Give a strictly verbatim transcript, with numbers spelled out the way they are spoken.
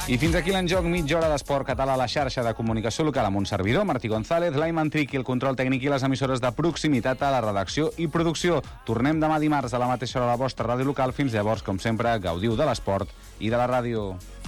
I fins aquí l'enjoc, mitja hora d'esport català a la xarxa de comunicació local amb un servidor, Martí González, l'Aiman Triqui, el control tècnic i les emissores de proximitat a la redacció i producció. Tornem demà dimarts a la mateixa hora a la vostra ràdio local. Fins llavors, com sempre, gaudiu de l'esport i de la ràdio.